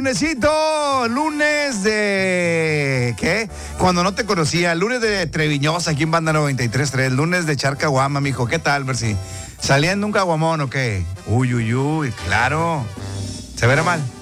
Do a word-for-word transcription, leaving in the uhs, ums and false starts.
lunesito, lunes de... ¿Qué? Cuando no te conocía, lunes de Treviñosa aquí en Banda noventa y tres punto tres, lunes de Charcaguama, mijo. ¿Qué tal, Mercy? ¿Saliendo un caguamón o qué? Uy, uy, uy, claro. ¿Se verá mal?